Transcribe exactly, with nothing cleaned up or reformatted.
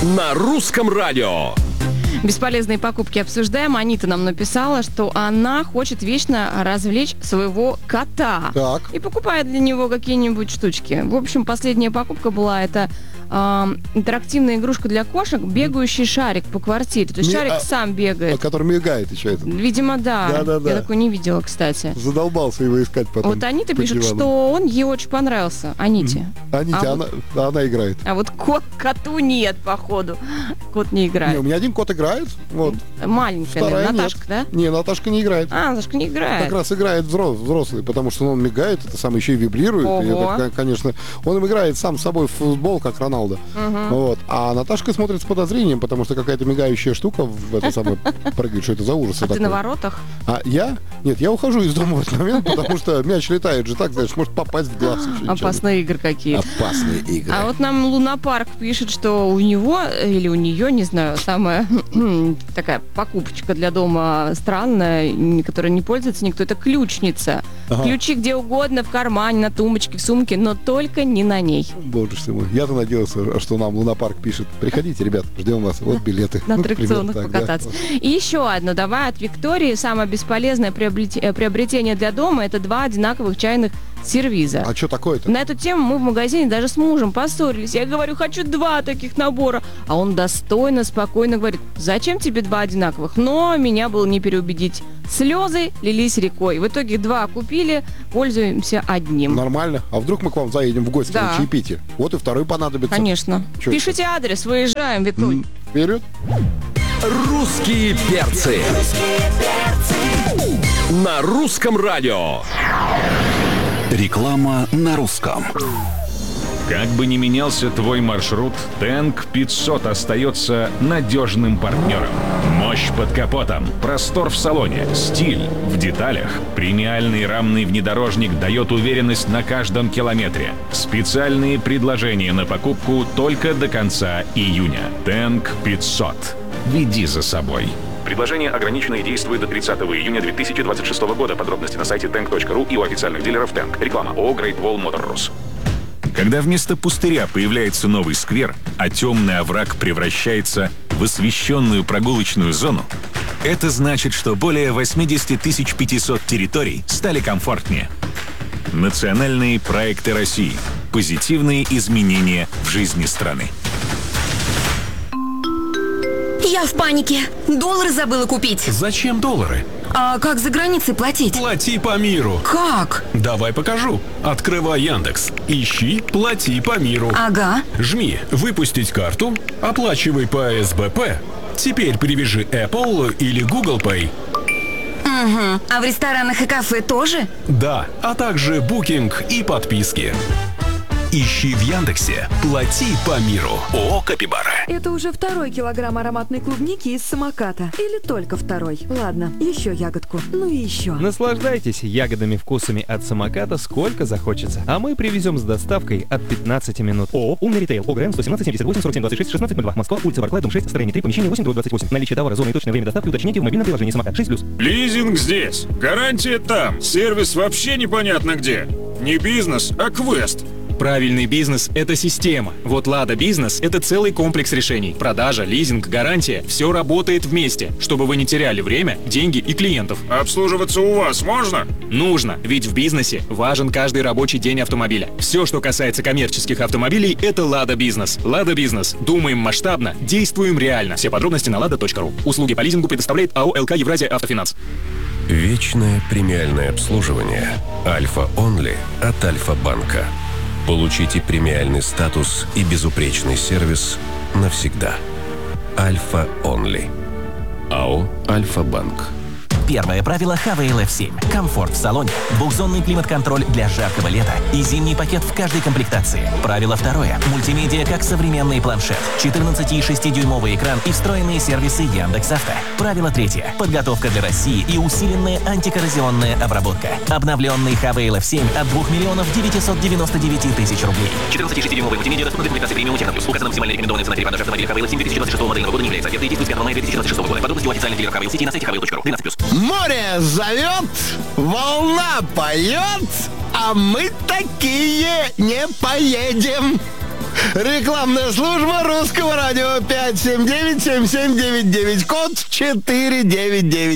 на русском радио. Бесполезные покупки обсуждаем. Анита нам написала, что она хочет вечно развлечь своего кота. Так. И покупает для него какие-нибудь штучки. В общем, последняя покупка была это э, интерактивная игрушка для кошек, бегающий шарик по квартире. То есть Ми- шарик а- сам бегает. Который мигает еще это. Видимо, да. Да-да-да. Я такой не видела, кстати. Задолбался его искать потом. Вот Анита под пишет, диваном. что он ей очень понравился. Аните. Аните, а она, вот- она играет. А вот кот, коту нет, походу. Кот не Не, играет. у меня один кот играет. Вот. Маленькая, Вторая наверное, нет. Наташка, да? Не, Наташка не играет. А, Наташка не играет. Как раз играет взро- взрослый, потому что он мигает, это сам еще и вибрирует. И Ого. это, конечно, он играет сам с собой в футбол, как Роналдо. Вот. А Наташка смотрит с подозрением, потому что какая-то мигающая штука в это самое прыгает. Что это за ужас? А ты такой? на воротах? А я? Нет, я ухожу из дома в этот момент, потому что мяч летает же так, знаешь, может попасть в глаз. еще Опасные игры какие-то. Опасные игры. А вот нам Лунапарк пишет, что у него или у нее, не знаю, самая такая покупочка для дома странная, н- которой не пользуется никто, это ключница. Ага. Ключи где угодно, в кармане, на тумбочке, в сумке, но только не на ней. Боже ты мой. Я-то надеялся, что нам Лунапарк пишет. Приходите, ребят, ждем вас. Вот билеты. На Ну, примерно аттракционах так, да. покататься. И еще одно, давай от Виктории. Самое бесполезное приобрете- э, приобретение для дома – это два одинаковых чайных сервиза. А что такое-то? На эту тему мы в магазине даже с мужем поссорились. Я говорю, хочу два таких набора. А он достойно, спокойно говорит, зачем тебе два одинаковых? Но меня было не переубедить. Слезы лились рекой. В итоге два купили, пользуемся одним. Нормально. А вдруг мы к вам заедем в гости Да. на чаепитие? Вот и второй понадобится. Конечно. Чё Пишите адрес, выезжаем, Витуль. М, Вперед. Русские перцы на русском радио. Реклама на русском. Как бы ни менялся твой маршрут, Тэнк пятьсот остается надежным партнером. Мощь под капотом, простор в салоне, стиль в деталях. Премиальный рамный внедорожник дает уверенность на каждом километре. Специальные предложения на покупку только до конца июня. Тэнк пятьсот. Веди за собой. Предложение ограничено и действует до тридцатого июня две тысячи двадцать шестого года. Подробности на сайте тэнк точка ру и у официальных дилеров Тэнк. Реклама ООО Great Wall Motor. Когда вместо пустыря появляется новый сквер, а темный овраг превращается в освещенную прогулочную зону, это значит, что более восемьдесят тысяч пятьсот территорий стали комфортнее. Национальные проекты России. Позитивные изменения в жизни страны. Я в панике. Доллары забыла купить. Зачем доллары? А как за границей платить? Плати по миру. Как? Давай покажу. Открывай Яндекс. Ищи «Плати по миру». Ага. Жми «Выпустить карту», оплачивай по эс бэ пэ. Теперь привяжи Apple или Google Pay. Угу. А в ресторанах и кафе тоже? Да, а также букинг и подписки. Ищи в Яндексе «Плати по миру». ООО «Капибара». Это уже второй килограмм ароматной клубники из самоката. Или только второй. Ладно, еще ягодку. Ну и еще. Наслаждайтесь ягодными вкусами от самоката сколько захочется. А мы привезем с доставкой от пятнадцати минут. ООО «Умный ритейл». ОГРН сто семнадцать семьдесят восемь сорок семь двадцать шесть шестнадцать ноль два. Москва, улица Барклая, дом шесть, строение три, помещение восемь, двадцать восемь. Наличие товара, зона и точное время доставки уточните в мобильном приложении «Самокат» шесть плюс. Лизинг здесь. Гарантия там. Сервис вообще непонятно где. Не бизнес, а квест. Правильный бизнес – это система. Вот Лада Бизнес – это целый комплекс решений. Продажа, лизинг, гарантия – все работает вместе, чтобы вы не теряли время, деньги и клиентов. Обслуживаться у вас можно? Нужно, ведь в бизнесе важен каждый рабочий день автомобиля. Все, что касается коммерческих автомобилей – это Лада Бизнес. Лада Бизнес. Думаем масштабно, действуем реально. Все подробности на лада точка ру. Услуги по лизингу предоставляет АО «эл ка Евразия Автофинанс». Вечное премиальное обслуживание. Альфа Онли от Альфа-банка. Получите премиальный статус и безупречный сервис навсегда. Альфа Онли. АО «Альфа-банк». Первое правило эйч ви эл эф семь. Комфорт в салоне, двухзонный климат-контроль для жаркого лета и зимний пакет в каждой комплектации. Правило второе. Мультимедиа как современный планшет, четырнадцати и шестидюймовый экран и встроенные сервисы Яндекс.Авто. Правило третье. Подготовка для России и усиленная антикоррозионная обработка. Обновленный эйч ви эл эф семь от двух миллионов девятисот девяноста девяти тысяч рублей. четырнадцати и шестидюймовый мультимедиа доступна для комплектации премиум технологий. Указана максимально рекомендованная цена перепродажи автомобиля эйч ви эл эф семь две тысячи двадцать шестого модельного года не является. Ответ действует с пятого мая две тысячи двадцать шестого года. Подробности у официальных дилеров эйч ви эл сети на сайте эйч ви эл точка ру. двенадцать плюс. Море зовет, волна поет, а мы такие не поедем. Рекламная служба русского радио пять семь девять семь семь девять девять, код четыре девять девять.